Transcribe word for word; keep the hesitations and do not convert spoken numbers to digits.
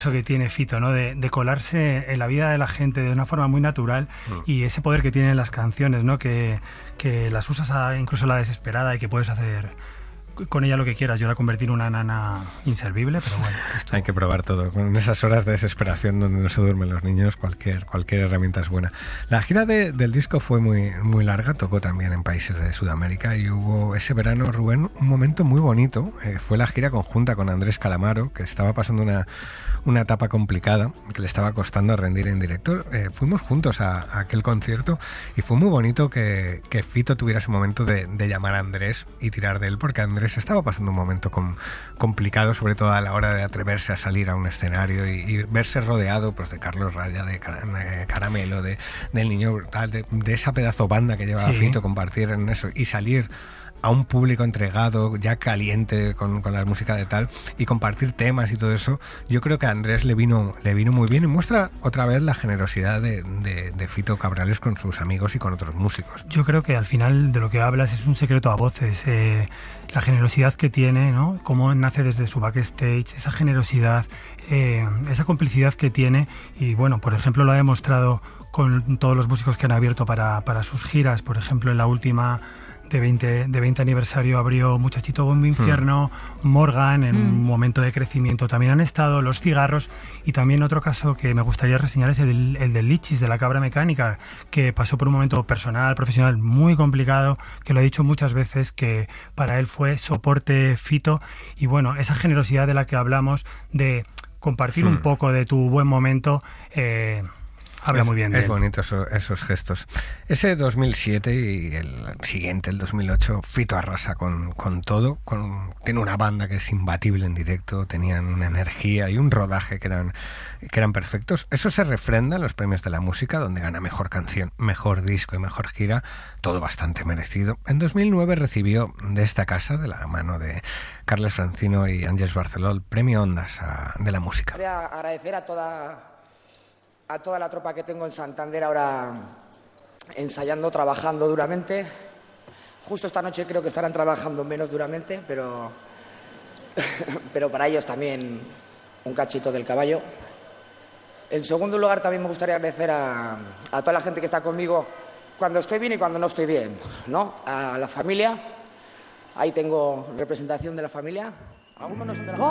Eso que tiene Fito, ¿no? De, de colarse en la vida de la gente de una forma muy natural mm. y ese poder que tienen las canciones, ¿no? Que, que las usas a, incluso a la desesperada y que puedes hacer con ella lo que quieras. Yo la convertí en una nana inservible, pero bueno. Esto... Hay que probar todo. Con esas horas de desesperación donde no se duermen los niños, cualquier, cualquier herramienta es buena. La gira de, del disco fue muy, muy larga, tocó también en países de Sudamérica y hubo ese verano, Rubén, un momento muy bonito. Eh, fue la gira conjunta con Andrés Calamaro, que estaba pasando una, una etapa complicada, que le estaba costando rendir en directo. Eh, fuimos juntos a, a aquel concierto y fue muy bonito que, que Fito tuviera ese momento de, de llamar a Andrés y tirar de él, porque Andrés estaba pasando un momento com, complicado, sobre todo a la hora de atreverse a salir a un escenario y, y verse rodeado pues de Carlos Raya, de, de Caramelo, de, del Niño Brutal, de, de esa pedazo banda que llevaba sí. Fito, compartir en eso y salir a un público entregado, ya caliente con, con la música de tal, y compartir temas y todo eso. Yo creo que a Andrés le vino, le vino muy bien y muestra otra vez la generosidad de, de, de Fito Cabrales con sus amigos y con otros músicos. Yo creo que al final de lo que hablas es un secreto a voces, eh, la generosidad que tiene, ¿no? Cómo nace desde su backstage, esa generosidad, eh, esa complicidad que tiene, y bueno, por ejemplo lo ha demostrado con todos los músicos que han abierto para, para sus giras. Por ejemplo, en la última de veinte, de veinte aniversario abrió Muchachito Bombo Infierno, mm. Morgan, en mm. un momento de crecimiento también han estado, Los Cigarros, y también otro caso que me gustaría reseñar es el, el del Lichis, de la Cabra Mecánica, que pasó por un momento personal, profesional muy complicado, que lo ha dicho muchas veces, que para él fue soporte Fito, y bueno, esa generosidad de la que hablamos, de compartir mm. un poco de tu buen momento, eh, habla es, muy bien de es él. bonito eso, esos gestos. Ese dos mil siete y el siguiente, el dos mil ocho, Fito arrasa con, con todo. Con, tiene una banda que es imbatible en directo, tenían una energía y un rodaje que eran, que eran perfectos. Eso se refrenda en los premios de la música, donde gana mejor canción, mejor disco y mejor gira, todo bastante merecido. En dos mil nueve recibió de esta casa, de la mano de Carles Francino y Ángeles Barceló, el premio Ondas a, de la música. Quería agradecer a toda... a toda la tropa que tengo en Santander ahora ensayando, trabajando duramente. Justo esta noche creo que estarán trabajando menos duramente, pero, pero para ellos también un cachito del caballo. En segundo lugar, también me gustaría agradecer a, a toda la gente que está conmigo cuando estoy bien y cuando no estoy bien, ¿no? A la familia, ahí tengo representación de la familia. Algunos no son de la familia.